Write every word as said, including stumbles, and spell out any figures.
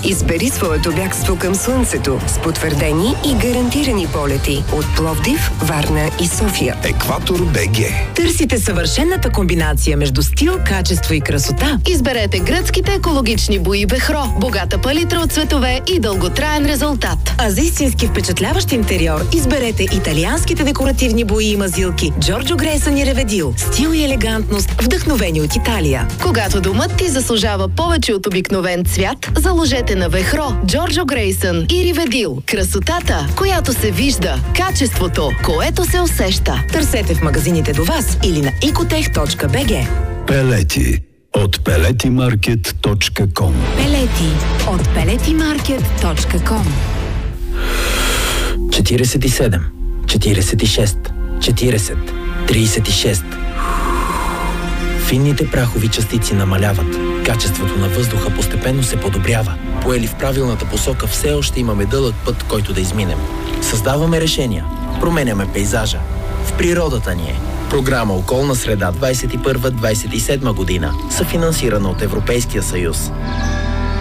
Избери своето бягство към слънцето с потвърдени и гарантирани полети от Пловдив, Варна и София. Екватор БГ. Търсите съвършената комбинация между стил, качество и красота? Изберете гръцките екологични бои Бехро. Богата палитра от цветове и дълготраен резултат. А за истински впечатляващ интериор изберете италианските декоративни бои и мазилки Джорджо Грейсън и Реведил. Стил и елегантност, вдъхновени от Италия. Когато домът ти заслужава повече от обикновен цвят, заложете на Вехро, Джорджо Грейсън и Риведил. Красотата, която се вижда. Качеството, което се усеща. Търсете в магазините до вас или на икотех точка би джи. Пелети от пелетимаркет точка ком. Пелети от пелетимаркет точка ком. четиридесет и седем, четиридесет и шест, четиридесет, тридесет и шест. Финните прахови частици намаляват. Качеството на въздуха постепенно се подобрява. Поели в правилната посока, все още имаме дълъг път, който да изминем. Създаваме решения. Променяме пейзажа. В природата ни е. Програма Околна среда двадесет и първа - двадесет и седма година, съфинансирана от Европейския съюз.